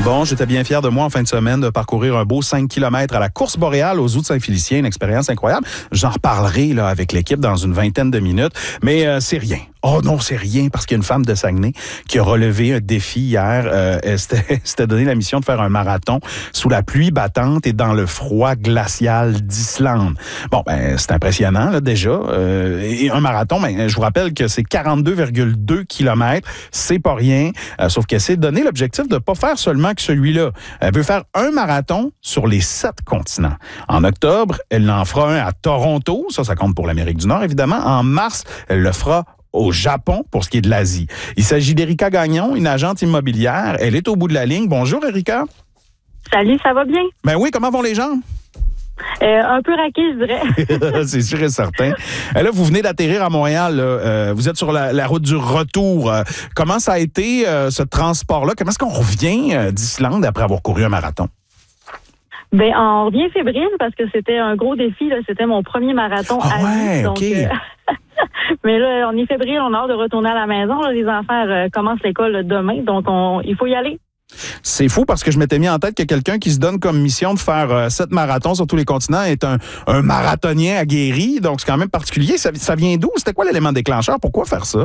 Bon, j'étais bien fier de moi en fin de semaine de parcourir un beau 5 km à la course boréale aux Zoos de Saint-Félicien, une expérience incroyable. J'en reparlerai là avec l'équipe dans une vingtaine de minutes, mais c'est rien. Oh non, c'est rien, parce qu'il y a une femme de Saguenay qui a relevé un défi hier. Elle s'était donné la mission de faire un marathon sous la pluie battante et dans le froid glacial d'Islande. Bon, ben c'est impressionnant là, déjà. Et un marathon, ben, je vous rappelle que c'est 42,2 km. C'est pas rien, sauf qu'elle s'est donné l'objectif de pas faire seulement que celui-là. Elle veut faire un marathon sur les 7 continents. En octobre, elle en fera un à Toronto. Ça compte pour l'Amérique du Nord, évidemment. En mars, elle le fera au Japon pour ce qui est de l'Asie. Il s'agit d'Erika Gagnon, une agente immobilière. Elle est au bout de la ligne. Bonjour, Erika. Salut, ça va bien? Ben oui, comment vont les gens? Un peu raqué, je dirais. C'est sûr et certain. Là, vous venez d'atterrir à Montréal. Là. Vous êtes sur la route du retour. Comment ça a été, ce transport-là? Comment est-ce qu'on revient d'Islande après avoir couru un marathon? Ben, on revient fébrile parce que c'était un gros défi. Là. C'était mon premier marathon à vie. Donc, OK. mais là, on est fébrile, on a hâte de retourner à la maison. Là. Les enfants commencent l'école demain, donc il faut y aller. C'est fou parce que je m'étais mis en tête que quelqu'un qui se donne comme mission de faire 7 marathons sur tous les continents est un marathonien aguerri. Donc, c'est quand même particulier. Ça vient d'où? C'était quoi l'élément déclencheur? Pourquoi faire ça?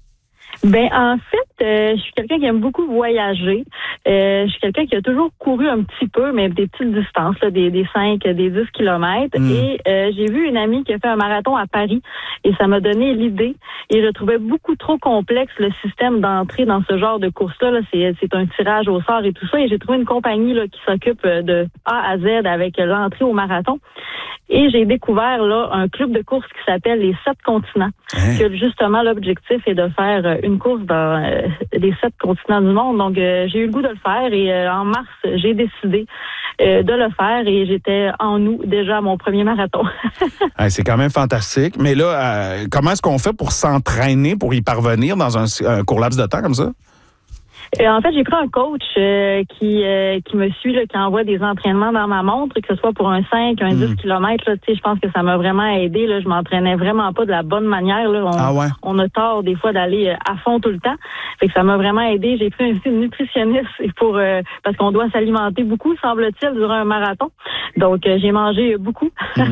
Ben en fait, je suis quelqu'un qui aime beaucoup voyager. Je suis quelqu'un qui a toujours couru un petit peu, mais des petites distances, là, des 5, des 10 kilomètres. Et j'ai vu une amie qui a fait un marathon à Paris et ça m'a donné l'idée. Et je trouvais beaucoup trop complexe le système d'entrée dans ce genre de course-là. Là. C'est un tirage au sort et tout ça. Et j'ai trouvé une compagnie là, qui s'occupe de A à Z avec l'entrée au marathon. Et j'ai découvert là un club de course qui s'appelle les 7 continents. Que justement l'objectif est de faire une course dans les 7 continents du monde. Donc j'ai eu le goût de le faire et en mars j'ai décidé de le faire et j'étais en août déjà à mon premier marathon. C'est quand même fantastique. Mais là, comment est-ce qu'on fait pour s'entraîner, pour y parvenir dans un court laps de temps comme ça? En fait, j'ai pris un coach qui me suit, là, qui envoie des entraînements dans ma montre, que ce soit pour un 5, un 10 km. Là, je pense que ça m'a vraiment aidé. Là. Je m'entraînais vraiment pas de la bonne manière. Là. On a tort des fois d'aller à fond tout le temps. Fait que ça m'a vraiment aidé. J'ai pris une nutritionniste parce qu'on doit s'alimenter beaucoup, semble-t-il, durant un marathon. Donc, j'ai mangé beaucoup.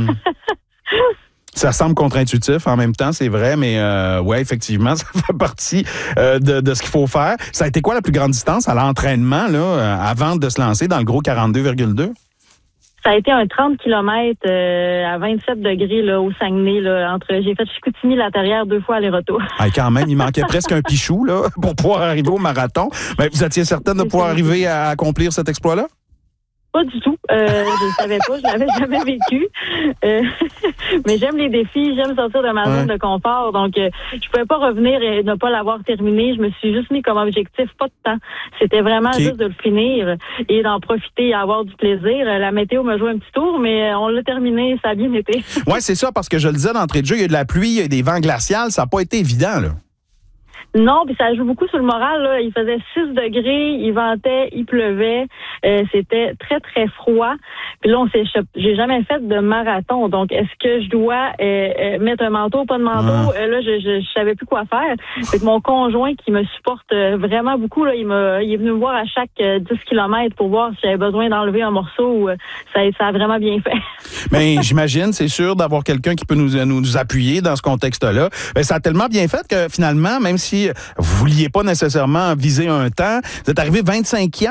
Ça semble contre-intuitif en même temps, c'est vrai, mais ouais, effectivement, ça fait partie de ce qu'il faut faire. Ça a été quoi la plus grande distance à l'entraînement là, avant de se lancer dans le gros 42,2? Ça a été un 30 km à 27 degrés là, au Saguenay. Là, j'ai fait Chicoutimi-Laterrière 2 fois aller-retour. Quand même, il manquait presque un pichou là, pour pouvoir arriver au marathon. Mais vous étiez certaine de pouvoir arriver à accomplir cet exploit-là? Pas du tout. Je ne savais pas, je l'avais jamais vécu. Mais j'aime les défis, j'aime sortir de ma zone de confort. Donc, je pouvais pas revenir et ne pas l'avoir terminé. Je me suis juste mis comme objectif pas de temps. C'était vraiment juste de le finir et d'en profiter et avoir du plaisir. La météo m'a joué un petit tour, mais on l'a terminé, ça a bien été. Oui, c'est ça, parce que je le disais d'entrée de jeu, il y a de la pluie, il y a des vents glacials, ça n'a pas été évident, là. Non, puis ça joue beaucoup sur le moral. Là. Il faisait 6 degrés, il ventait, il pleuvait. C'était très, très froid. Puis là, j'ai jamais fait de marathon. Donc, est-ce que je dois mettre un manteau ou pas de manteau? Là, je savais plus quoi faire. Fait que mon conjoint qui me supporte vraiment beaucoup, là, il est venu me voir à chaque 10 km pour voir si j'avais besoin d'enlever un morceau. Ça a vraiment bien fait. Mais j'imagine, c'est sûr, d'avoir quelqu'un qui peut nous appuyer dans ce contexte-là. Mais ça a tellement bien fait que finalement, même si vous vouliez pas nécessairement viser un temps, vous êtes arrivé 25e